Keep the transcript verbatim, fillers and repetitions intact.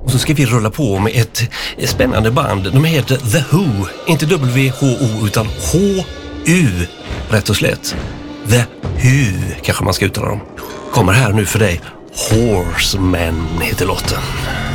Och så ska vi rulla på med ett, ett spännande band. De heter The Who. Inte W H O utan H U. Rätt och slätt. The Who kanske man ska uttala dem. Kommer här nu för dig. Horsemen heter låten.